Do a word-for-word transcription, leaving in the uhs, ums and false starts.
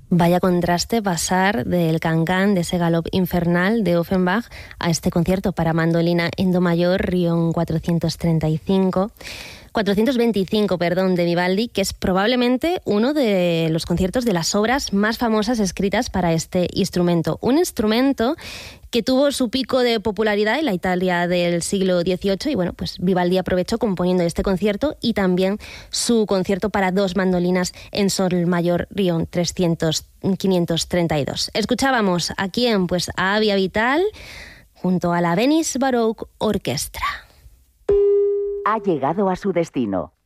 Vaya contraste pasar del Can-Can, de ese galop infernal de Offenbach, a este concierto para mandolina en do mayor, Rion cuatrocientos treinta y cinco. cuatrocientos veinticinco, perdón, de Vivaldi, que es probablemente uno de los conciertos de las obras más famosas escritas para este instrumento. Un instrumento que tuvo su pico de popularidad en la Italia del siglo dieciocho y bueno, pues Vivaldi aprovechó componiendo este concierto y también su concierto para dos mandolinas en sol mayor, Rion quinientos treinta y dos. Escuchábamos a quién, pues a Avia Vital junto a la Venice Baroque Orchestra. Ha llegado a su destino.